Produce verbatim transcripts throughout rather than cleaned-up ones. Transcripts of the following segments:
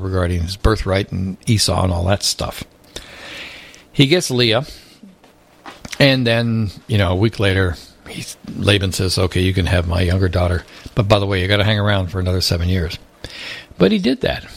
regarding his birthright and Esau and all that stuff. He gets Leah, and then, you know, a week later, he, Laban says, okay, you can have my younger daughter, but by the way, you got to hang around for another seven years. But he did that.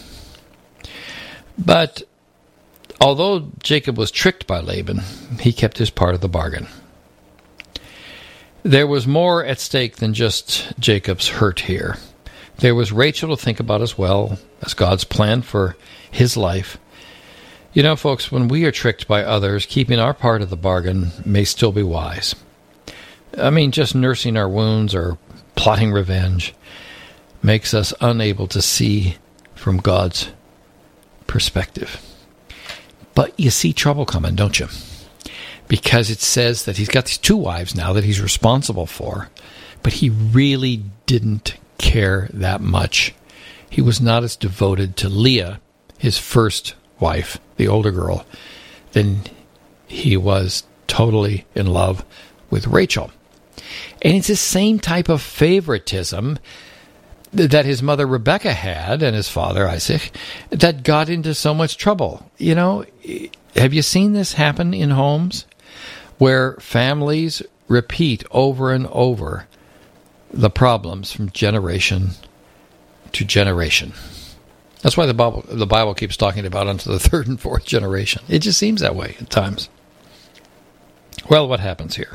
But although Jacob was tricked by Laban, he kept his part of the bargain. There was more at stake than just Jacob's hurt here. There was Rachel to think about as well as God's plan for his life. You know, folks, when we are tricked by others, keeping our part of the bargain may still be wise. I mean, just nursing our wounds or plotting revenge makes us unable to see from God's perspective. But you see trouble coming, don't you? Because it says that he's got these two wives now that he's responsible for, but he really didn't care that much. He was not as devoted to Leah, his first wife, the older girl, than he was totally in love with Rachel. And it's the same type of favoritism that his mother Rebecca had and his father Isaac that got into so much trouble. You know, have you seen this happen in homes where families repeat over and over the problems from generation to generation? That's why the Bible, the Bible keeps talking about unto the third and fourth generation. It just seems that way at times. Well, what happens here?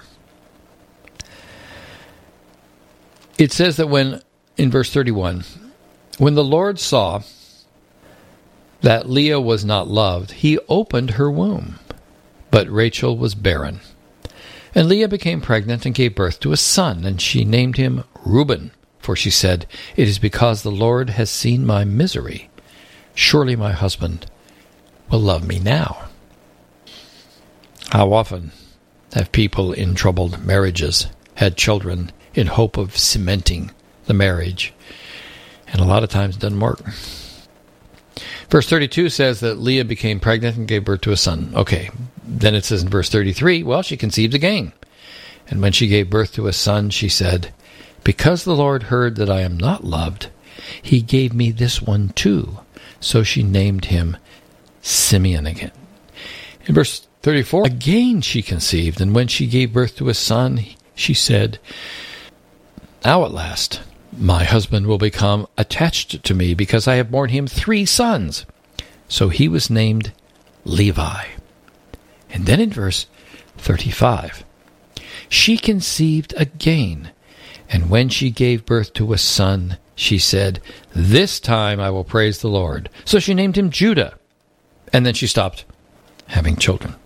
It says that when, in verse thirty-one, when the Lord saw that Leah was not loved, he opened her womb, but Rachel was barren. And Leah became pregnant and gave birth to a son, and she named him Reuben, for she said, it is because the Lord has seen my misery. Surely my husband will love me now. How often have people in troubled marriages had children in hope of cementing the marriage? And a lot of times it doesn't work. Verse thirty-two says that Leah became pregnant and gave birth to a son. Okay, then it says in verse thirty-three, well, she conceived again. And when she gave birth to a son, she said, because the Lord heard that I am not loved, he gave me this one too. So she named him Simeon again. In verse thirty-four, again she conceived, and when she gave birth to a son, she said, now at last my husband will become attached to me, because I have borne him three sons. So he was named Levi. And then in verse thirty-five, she conceived again, and when she gave birth to a son, she said, this time I will praise the Lord. So she named him Judah, and then she stopped having children.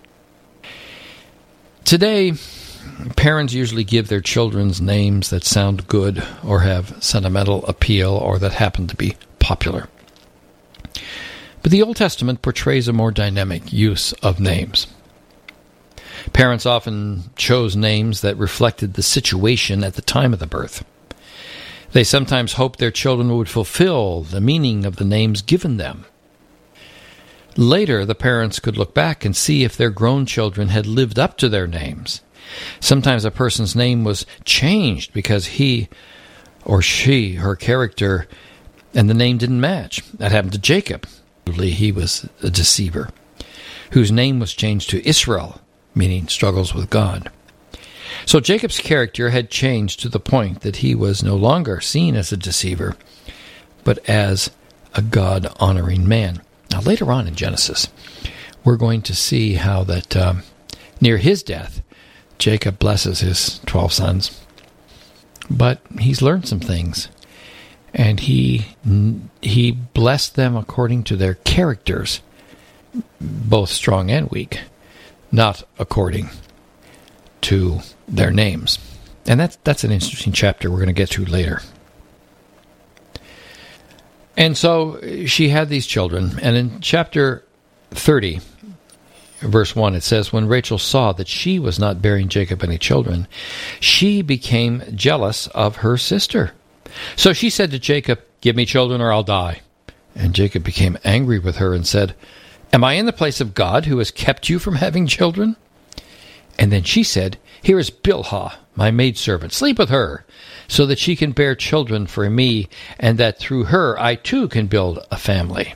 Today, parents usually give their children's names that sound good or have sentimental appeal or that happen to be popular. But the Old Testament portrays a more dynamic use of names. Parents often chose names that reflected the situation at the time of the birth. They sometimes hoped their children would fulfill the meaning of the names given them. Later, the parents could look back and see if their grown children had lived up to their names. Sometimes a person's name was changed because he or she, her character, and the name didn't match. That happened to Jacob. He was a deceiver, whose name was changed to Israel, meaning struggles with God. So Jacob's character had changed to the point that he was no longer seen as a deceiver, but as a God-honoring man. Now, later on in Genesis, we're going to see how that um, near his death, Jacob blesses his twelve sons, but he's learned some things, and he he blessed them according to their characters, both strong and weak, not according to their names. And that's, that's an interesting chapter we're going to get to later. And so she had these children, and in chapter thirty, verse one, it says, when Rachel saw that she was not bearing Jacob any children, she became jealous of her sister. So she said to Jacob, give me children or I'll die. And Jacob became angry with her and said, am I in the place of God who has kept you from having children? And then she said, here is Bilhah, my maidservant. Sleep with her, so that she can bear children for me, and that through her I too can build a family.